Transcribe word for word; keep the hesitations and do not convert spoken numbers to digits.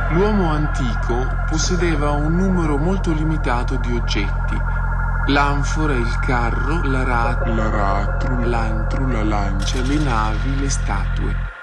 L'uomo antico possedeva un numero molto limitato di oggetti: l'anfora, il carro, l'aratro, l'aratro, l'antro, la lancia, le navi, le statue.